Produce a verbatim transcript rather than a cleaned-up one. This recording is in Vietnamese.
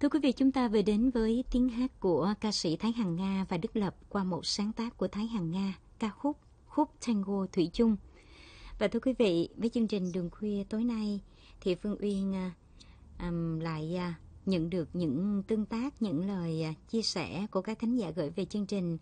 Thưa quý vị, chúng ta vừa đến với tiếng hát của ca sĩ Thái Hằng Nga và Đức Lập qua một sáng tác của Thái Hằng Nga, ca khúc Khúc Tango Thủy Chung. Và thưa quý vị, với chương trình Đường Khuya tối nay thì Phương Uyên um, lại uh, nhận được những tương tác, những lời uh, chia sẻ của các thính giả gửi về chương trình